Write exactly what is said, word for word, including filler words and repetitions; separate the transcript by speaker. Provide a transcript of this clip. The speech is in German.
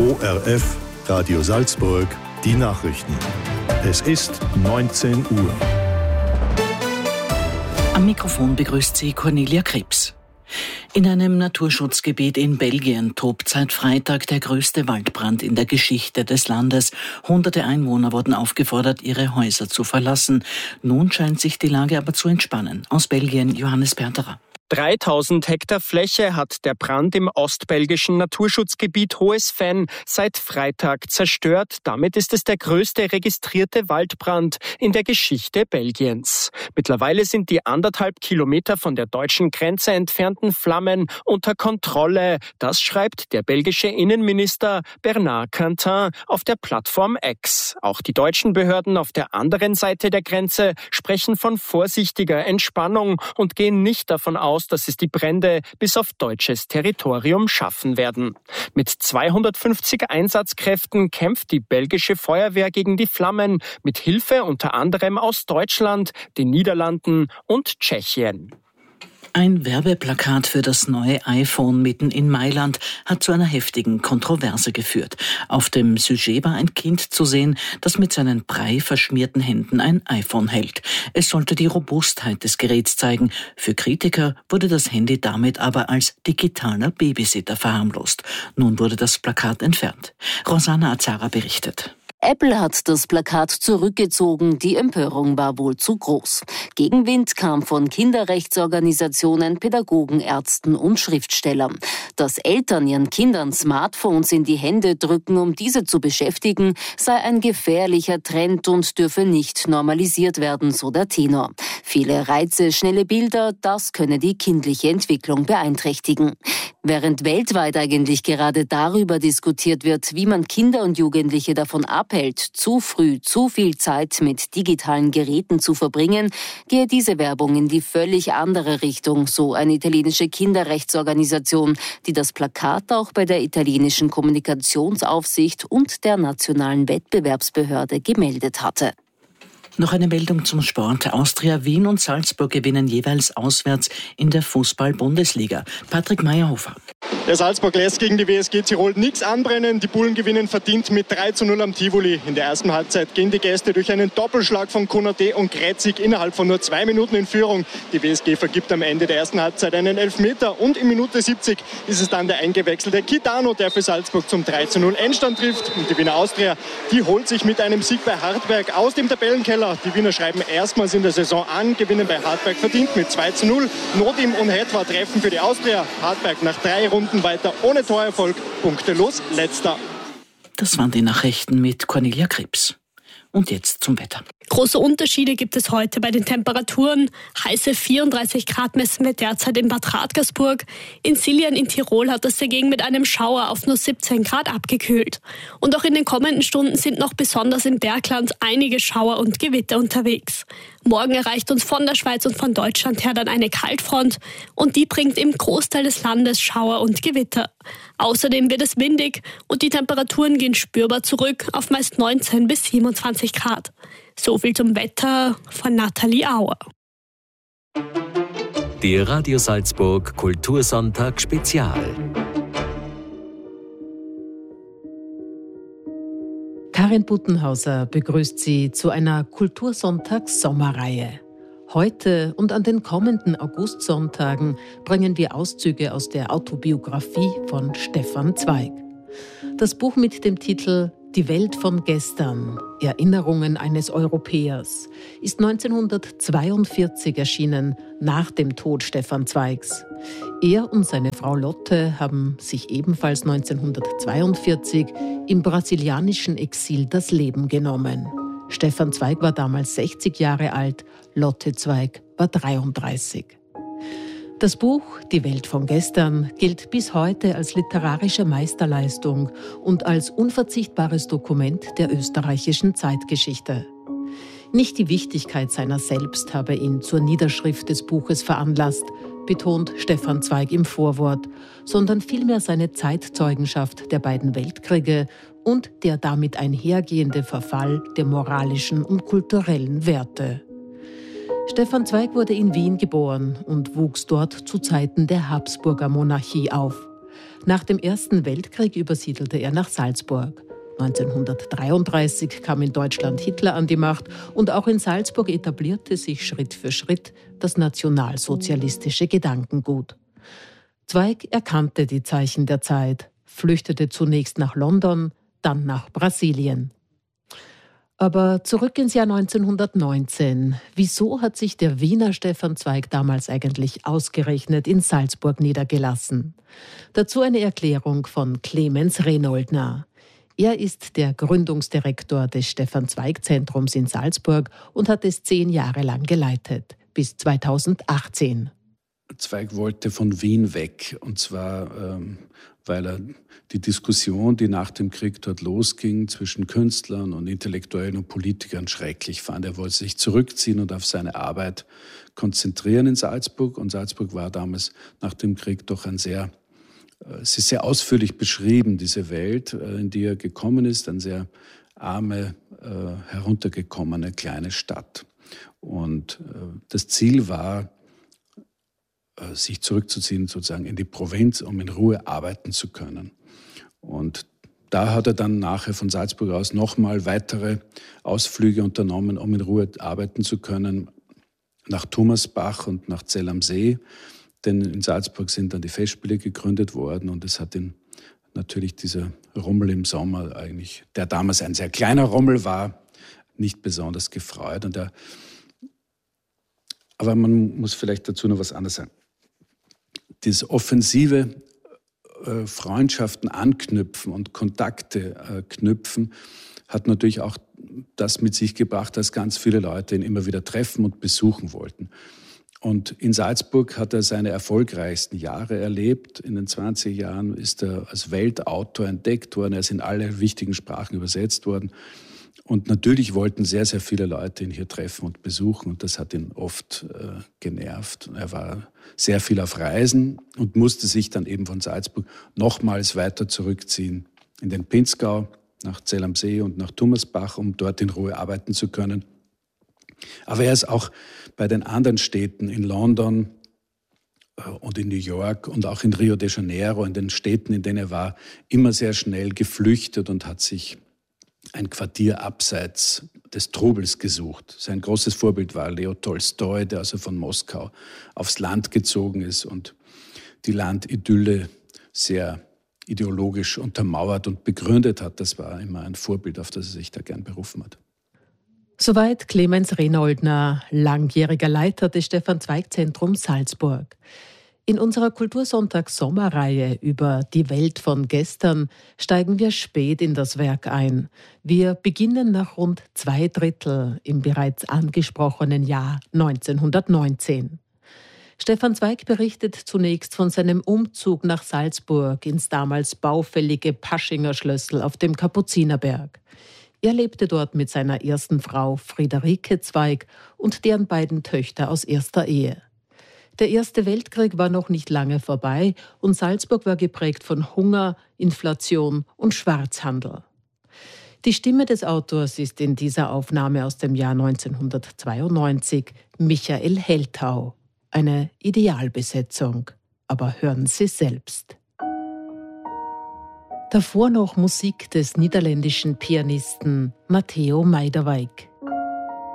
Speaker 1: O R F, Radio Salzburg, die Nachrichten. Es ist neunzehn Uhr.
Speaker 2: Am Mikrofon begrüßt Sie Cornelia Krebs. In einem Naturschutzgebiet in Belgien tobt seit Freitag der größte Waldbrand in der Geschichte des Landes. Hunderte Einwohner wurden aufgefordert, ihre Häuser zu verlassen. Nun scheint sich die Lage aber zu entspannen. Aus Belgien Johannes Berterer.
Speaker 3: dreitausend Hektar Fläche hat der Brand im ostbelgischen Naturschutzgebiet Hohes Venn seit Freitag zerstört. Damit ist es der größte registrierte Waldbrand in der Geschichte Belgiens. Mittlerweile sind die anderthalb Kilometer von der deutschen Grenze entfernten Flammen unter Kontrolle. Das schreibt der belgische Innenminister Bernard Quentin auf der Plattform X. Auch die deutschen Behörden auf der anderen Seite der Grenze sprechen von vorsichtiger Entspannung und gehen nicht davon aus, dass es die Brände bis auf deutsches Territorium schaffen werden. Mit zweihundertfünfzig Einsatzkräften kämpft die belgische Feuerwehr gegen die Flammen, mit Hilfe unter anderem aus Deutschland, den Niederlanden und Tschechien.
Speaker 2: Ein Werbeplakat für das neue iPhone mitten in Mailand hat zu einer heftigen Kontroverse geführt. Auf dem Sujet war ein Kind zu sehen, das mit seinen brei-verschmierten Händen ein iPhone hält. Es sollte die Robustheit des Geräts zeigen. Für Kritiker wurde das Handy damit aber als digitaler Babysitter verharmlost. Nun wurde das Plakat entfernt. Rosanna Azara berichtet.
Speaker 4: Apple hat das Plakat zurückgezogen, die Empörung war wohl zu groß. Gegenwind kam von Kinderrechtsorganisationen, Pädagogen, Ärzten und Schriftstellern. Dass Eltern ihren Kindern Smartphones in die Hände drücken, um diese zu beschäftigen, sei ein gefährlicher Trend und dürfe nicht normalisiert werden, so der Tenor. Viele Reize, schnelle Bilder, das könne die kindliche Entwicklung beeinträchtigen. Während weltweit eigentlich gerade darüber diskutiert wird, wie man Kinder und Jugendliche davon abhält, zu früh zu viel Zeit mit digitalen Geräten zu verbringen, gehe diese Werbung in die völlig andere Richtung, so eine italienische Kinderrechtsorganisation, die das Plakat auch bei der italienischen Kommunikationsaufsicht und der nationalen Wettbewerbsbehörde gemeldet hatte.
Speaker 2: Noch eine Meldung zum Sport. Austria Wien und Salzburg gewinnen jeweils auswärts in der Fußball-Bundesliga. Patrick Mayerhofer.
Speaker 5: Der Salzburg lässt gegen die W S G Tirol nichts anbrennen. Die Bullen gewinnen verdient mit drei zu null am Tivoli. In der ersten Halbzeit gehen die Gäste durch einen Doppelschlag von Konaté und Kretzig innerhalb von nur zwei Minuten in Führung. Die W S G vergibt am Ende der ersten Halbzeit einen Elfmeter und in Minute siebzig ist es dann der eingewechselte Kitano, der für Salzburg zum drei zu null Endstand trifft. Und die Wiener Austria, die holt sich mit einem Sieg bei Hartberg aus dem Tabellenkeller. Die Wiener schreiben erstmals in der Saison an, gewinnen bei Hartberg verdient mit zwei zu null. Nodim und Hetwa treffen für die Austria. Hartberg nach drei Runden weiter ohne Torerfolg, punktelos letzter.
Speaker 2: Das waren die Nachrichten mit Cornelia Krebs. Und jetzt zum Wetter.
Speaker 6: Große Unterschiede gibt es heute bei den Temperaturen. Heiße vierunddreißig Grad messen wir derzeit in Bad Radkersburg. In Siljan in Tirol hat es dagegen mit einem Schauer auf nur siebzehn Grad abgekühlt. Und auch in den kommenden Stunden sind noch besonders im Bergland einige Schauer und Gewitter unterwegs. Morgen erreicht uns von der Schweiz und von Deutschland her dann eine Kaltfront und die bringt im Großteil des Landes Schauer und Gewitter. Außerdem wird es windig und die Temperaturen gehen spürbar zurück auf meist neunzehn bis siebenundzwanzig Grad. So viel zum Wetter von Nathalie Auer.
Speaker 7: Die Radio Salzburg Kultursonntag Spezial.
Speaker 8: Karin Buttenhauser begrüßt Sie zu einer Kultursonntags-Sommerreihe. Heute und an den kommenden Augustsonntagen bringen wir Auszüge aus der Autobiografie von Stefan Zweig. Das Buch mit dem Titel »Die Welt von gestern. Erinnerungen eines Europäers« ist neunzehnhundertzweiundvierzig erschienen, nach dem Tod Stefan Zweigs. Er und seine Frau Lotte haben sich ebenfalls neunzehnhundertzweiundvierzig im brasilianischen Exil das Leben genommen. Stefan Zweig war damals sechzig Jahre alt, Lotte Zweig war dreiunddreißig. Das Buch »Die Welt von gestern« gilt bis heute als literarische Meisterleistung und als unverzichtbares Dokument der österreichischen Zeitgeschichte. Nicht die Wichtigkeit seiner selbst habe ihn zur Niederschrift des Buches veranlasst, betont Stefan Zweig im Vorwort, sondern vielmehr seine Zeitzeugenschaft der beiden Weltkriege und der damit einhergehende Verfall der moralischen und kulturellen Werte. Stefan Zweig wurde in Wien geboren und wuchs dort zu Zeiten der Habsburger Monarchie auf. Nach dem Ersten Weltkrieg übersiedelte er nach Salzburg. neunzehnhundertdreiunddreißig kam in Deutschland Hitler an die Macht und auch in Salzburg etablierte sich Schritt für Schritt das nationalsozialistische Gedankengut. Zweig erkannte die Zeichen der Zeit, flüchtete zunächst nach London, dann nach Brasilien. Aber zurück ins Jahr neunzehnhundertneunzehn. Wieso hat sich der Wiener Stefan Zweig damals eigentlich ausgerechnet in Salzburg niedergelassen? Dazu eine Erklärung von Clemens Renoldner. Er ist der Gründungsdirektor des Stefan-Zweig-Zentrums in Salzburg und hat es zehn Jahre lang geleitet, bis zweitausendachtzehn.
Speaker 9: Zweig wollte von Wien weg, und zwar, ähm, weil er die Diskussion, die nach dem Krieg dort losging, zwischen Künstlern und Intellektuellen und Politikern schrecklich fand. Er wollte sich zurückziehen und auf seine Arbeit konzentrieren in Salzburg. Und Salzburg war damals nach dem Krieg doch ein sehr, es ist sehr ausführlich beschrieben, diese Welt, in die er gekommen ist, eine sehr arme, heruntergekommene kleine Stadt. Und das Ziel war, sich zurückzuziehen sozusagen in die Provinz, um in Ruhe arbeiten zu können. Und da hat er dann nachher von Salzburg aus nochmal weitere Ausflüge unternommen, um in Ruhe arbeiten zu können, nach Thomasbach und nach Zell am See. Denn in Salzburg sind dann die Festspiele gegründet worden und es hat ihn natürlich dieser Rummel im Sommer eigentlich, der damals ein sehr kleiner Rummel war, nicht besonders gefreut. Und er, aber man muss vielleicht dazu noch was anderes sagen. Das offensive äh, Freundschaften anknüpfen und Kontakte äh, knüpfen, hat natürlich auch das mit sich gebracht, dass ganz viele Leute ihn immer wieder treffen und besuchen wollten. Und in Salzburg hat er seine erfolgreichsten Jahre erlebt. In den zwanziger Jahren ist er als Weltautor entdeckt worden. Er ist in alle wichtigen Sprachen übersetzt worden. Und natürlich wollten sehr, sehr viele Leute ihn hier treffen und besuchen. Und das hat ihn oft äh, genervt. Er war sehr viel auf Reisen und musste sich dann eben von Salzburg nochmals weiter zurückziehen in den Pinzgau, nach Zell am See und nach Thomasbach, um dort in Ruhe arbeiten zu können. Aber er ist auch bei den anderen Städten in London äh, und in New York und auch in Rio de Janeiro, in den Städten, in denen er war, immer sehr schnell geflüchtet und hat sich ein Quartier abseits des Trubels gesucht. Sein großes Vorbild war Leo Tolstoi, der also von Moskau aufs Land gezogen ist und die Landidylle sehr ideologisch untermauert und begründet hat. Das war immer ein Vorbild, auf das er sich da gern berufen hat.
Speaker 8: Soweit Clemens Renoldner, langjähriger Leiter des Stefan-Zweig-Zentrums Salzburg. In unserer Kultursonntag-Sommerreihe über die Welt von gestern steigen wir spät in das Werk ein. Wir beginnen nach rund zwei Drittel im bereits angesprochenen Jahr neunzehnhundertneunzehn. Stefan Zweig berichtet zunächst von seinem Umzug nach Salzburg ins damals baufällige Paschinger Schlössl auf dem Kapuzinerberg. Er lebte dort mit seiner ersten Frau Friederike Zweig und deren beiden Töchter aus erster Ehe. Der Erste Weltkrieg war noch nicht lange vorbei und Salzburg war geprägt von Hunger, Inflation und Schwarzhandel. Die Stimme des Autors ist in dieser Aufnahme aus dem Jahr neunzehnhundertzweiundneunzig Michael Heltau. Eine Idealbesetzung. Aber hören Sie selbst. Davor noch Musik des niederländischen Pianisten Matteo Meiderwijk.